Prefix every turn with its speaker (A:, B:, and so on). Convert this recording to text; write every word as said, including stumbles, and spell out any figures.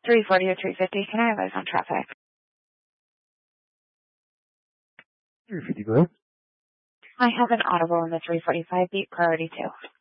A: three forty or three fifty. Can I have eyes on traffic?
B: three fifty, go ahead.
A: I have an audible in the three forty-five beat priority two.